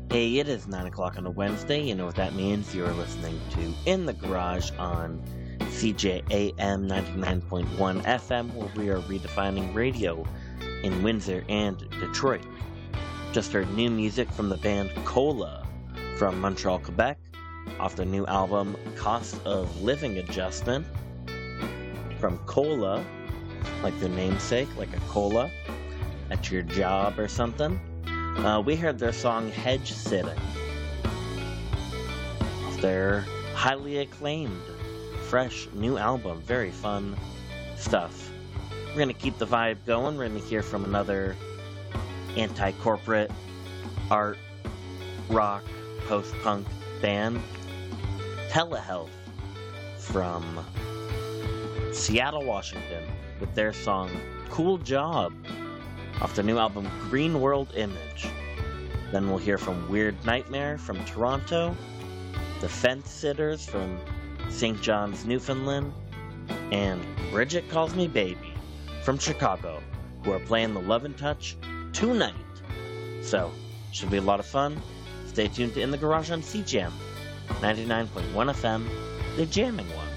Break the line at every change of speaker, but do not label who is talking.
Hey, it is 9 o'clock on a Wednesday. You know what that means. You're listening to In the Garage on CJAM 99.1 FM, where we are redefining radio in Windsor and Detroit. Just heard new music from the band Cola from Montreal, Quebec, off their new album Cost of Living Adjustment. From Cola, like their namesake, like a cola at your job or something. We heard their song Hedge Sitting off their highly acclaimed, fresh new album. Very fun stuff. We're going to keep the vibe going. We're going to hear from another anti-corporate art, rock, post-punk band, Telehealth from Seattle, Washington, with their song Cool Job off their new album Green World Image. Then we'll hear from Weird Nightmare from Toronto, The Fence Sitters from St. John's, Newfoundland, and Bridget Calls Me Baby from Chicago, who are playing the Love and Touch tonight. So, should be a lot of fun. Stay tuned to In the Garage on CJAM 99.1 FM, the jamming one.